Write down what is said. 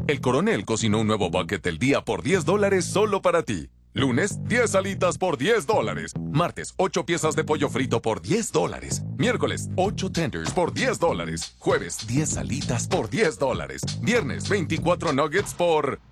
El coronel cocinó un nuevo bucket del día por $10 solo para ti. Lunes, 10 alitas por $10. Martes, 8 piezas de pollo frito por $10. Miércoles, 8 tenders por $10. Jueves, 10 alitas por $10. Viernes, 24 nuggets por